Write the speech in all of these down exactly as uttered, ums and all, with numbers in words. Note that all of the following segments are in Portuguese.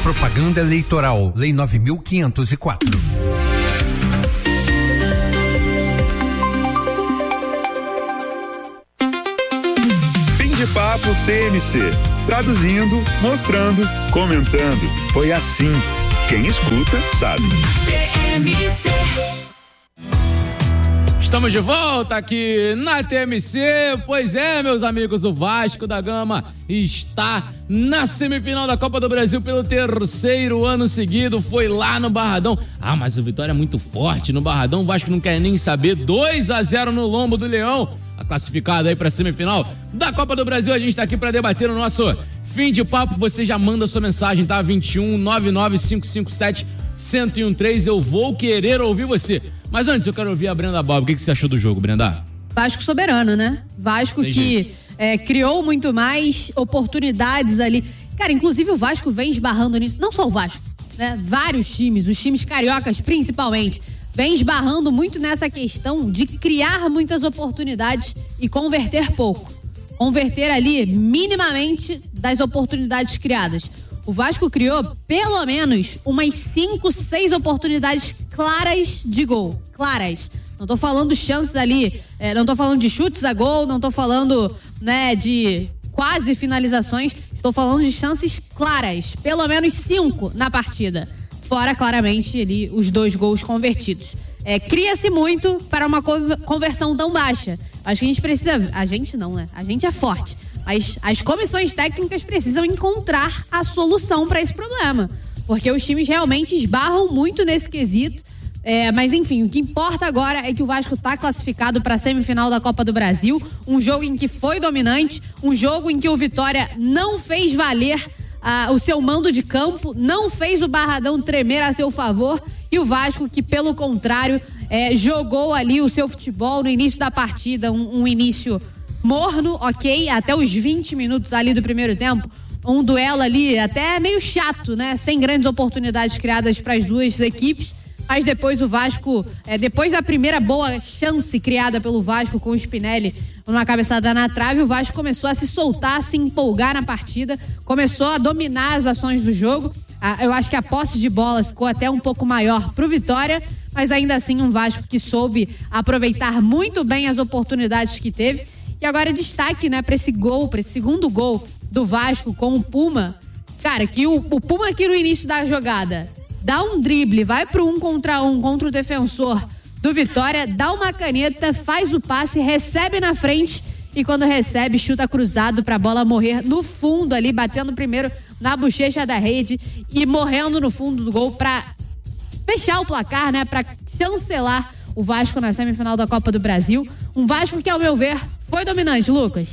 Propaganda eleitoral, Lei nove mil quinhentos e quatro. Fim de papo T M C. Traduzindo, mostrando, comentando. Foi assim. Quem escuta, sabe. T M C. Estamos de volta aqui na T M C. Pois é, meus amigos, o Vasco da Gama está na semifinal da Copa do Brasil pelo terceiro ano seguido. Foi lá no Barradão. Ah, mas o Vitória é muito forte no Barradão. O Vasco não quer nem saber. dois a zero no lombo do Leão. A classificada aí pra semifinal da Copa do Brasil. A gente tá aqui pra debater no nosso fim de papo. Você já manda sua mensagem, tá? vinte e um, nove nove cinco cinco sete, um zero um três. Eu vou querer ouvir você. Mas antes eu quero ouvir a Brenda Bob. O que, que você achou do jogo, Brenda? Vasco soberano, né? Vasco Tem que é, criou muito mais oportunidades ali. Cara, inclusive o Vasco vem esbarrando nisso. Não só o Vasco, né? Vários times, os times cariocas principalmente, vem esbarrando muito nessa questão de criar muitas oportunidades e converter pouco. Converter ali minimamente das oportunidades criadas. O Vasco criou pelo menos umas cinco, seis oportunidades claras de gol. Claras. Não tô falando chances ali, é, não tô falando de chutes a gol, não tô falando, né, de quase finalizações. Estou falando de chances claras. Pelo menos cinco na partida. Fora, claramente, ali os dois gols convertidos. É, cria-se muito para uma conversão tão baixa. Acho que a gente precisa... A gente não, né? A gente é forte. Mas as comissões técnicas precisam encontrar a solução para esse problema. Porque os times realmente esbarram muito nesse quesito. É, mas, enfim, o que importa agora é que o Vasco está classificado para a semifinal da Copa do Brasil. Um jogo em que foi dominante. Um jogo em que o Vitória não fez valer ah, o seu mando de campo. Não fez o Barradão tremer a seu favor. E o Vasco, que pelo contrário, é, jogou ali o seu futebol no início da partida. Um, um início morno, ok? Até os vinte minutos ali do primeiro tempo. Um duelo ali até meio chato, né? Sem grandes oportunidades criadas para as duas equipes. Mas depois o Vasco, é, depois da primeira boa chance criada pelo Vasco com o Spinelli numa cabeçada na trave, o Vasco começou a se soltar, a se empolgar na partida, começou a dominar as ações do jogo. Ah, eu acho que a posse de bola ficou até um pouco maior pro Vitória, mas ainda assim um Vasco que soube aproveitar muito bem as oportunidades que teve. E agora destaque, né, para esse gol, para esse segundo gol do Vasco com o Puma. Cara, que o, o Puma aqui no início da jogada dá um drible, vai pro um contra um contra o defensor do Vitória, dá uma caneta, faz o passe, recebe na frente e quando recebe, chuta cruzado pra bola morrer no fundo ali, batendo primeiro na bochecha da rede e morrendo no fundo do gol pra fechar o placar, né? Pra chancelar o Vasco na semifinal da Copa do Brasil. Um Vasco que, ao meu ver, foi dominante, Lucas.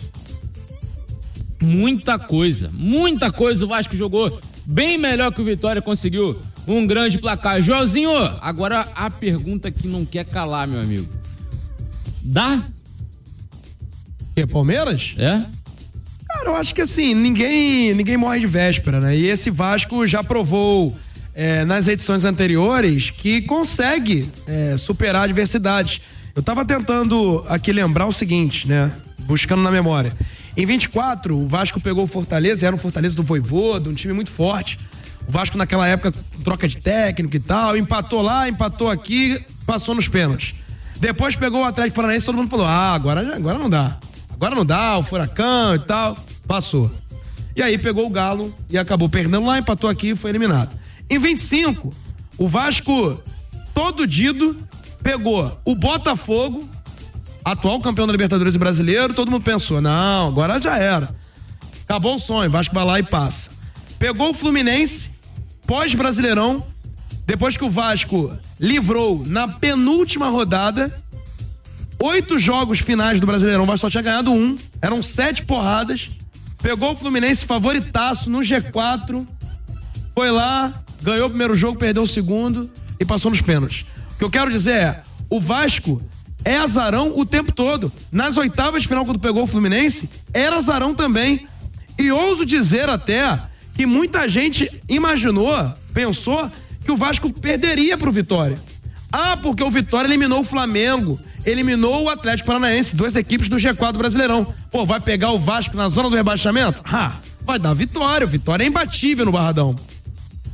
Muita coisa, muita coisa o Vasco jogou bem melhor que o Vitória, conseguiu um grande placar. Joãozinho, agora a pergunta que não quer calar, meu amigo. Dá? Que, Palmeiras? É? Cara, eu acho que assim, ninguém, ninguém morre de véspera, né? E esse Vasco já provou é, nas edições anteriores que consegue é, superar adversidades. Eu tava tentando aqui lembrar o seguinte, né? Buscando na memória. Em vinte e quatro, o Vasco pegou o Fortaleza, era um Fortaleza do Vojvoda, um time muito forte. O Vasco naquela época, troca de técnico e tal, empatou lá, empatou aqui, passou nos pênaltis. Depois pegou o Atlético Paranaense, todo mundo falou, ah, agora, agora não dá. Agora não dá, o Furacão e tal, passou. E aí pegou o Galo e acabou perdendo lá, empatou aqui e foi eliminado. Em vinte e cinco, o Vasco, todo dido, pegou o Botafogo, atual campeão da Libertadores e brasileiro, todo mundo pensou, não, agora já era. Acabou o sonho, o Vasco vai lá e passa. Pegou o Fluminense, pós-Brasileirão, depois que o Vasco livrou na penúltima rodada, oito jogos finais do Brasileirão, o Vasco só tinha ganhado um, eram sete porradas, pegou o Fluminense favoritaço no G quatro, foi lá, ganhou o primeiro jogo, perdeu o segundo e passou nos pênaltis. O que eu quero dizer é, o Vasco é azarão o tempo todo. Nas oitavas de final, quando pegou o Fluminense, era azarão também. E ouso dizer até que muita gente imaginou, pensou, que o Vasco perderia pro Vitória. Ah, porque o Vitória eliminou o Flamengo, eliminou o Atlético Paranaense, duas equipes do G quatro Brasileirão. Pô, vai pegar o Vasco na zona do rebaixamento? Ah, vai dar Vitória, o Vitória é imbatível no Barradão.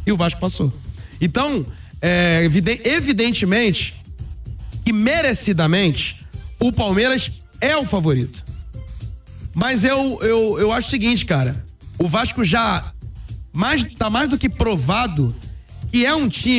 E o Vasco passou. Então, é, evidentemente que merecidamente o Palmeiras é o favorito. Mas eu, eu, eu acho o seguinte, cara, o Vasco já mais, tá mais do que provado que é um time